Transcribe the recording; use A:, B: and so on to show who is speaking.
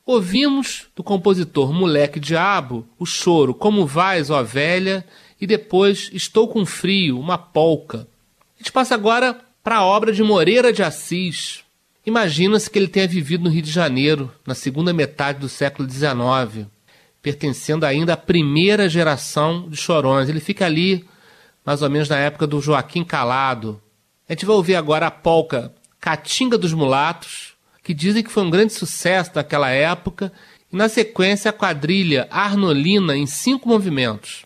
A: Ouvimos do compositor Moleque Diabo o choro Como Vais, ó Velha, e depois Estou com Frio, uma polca. A gente passa agora para a obra de Moreira de Assis. Imagina-se que ele tenha vivido no Rio de Janeiro, na segunda metade do século XIX, pertencendo ainda à primeira geração de chorões. Ele fica ali, mais ou menos na época do Joaquim Calado. A gente vai ouvir agora a polca Caatinga dos Mulatos, que dizem que foi um grande sucesso naquela época, e na sequência a quadrilha Arnolina em 5 movimentos.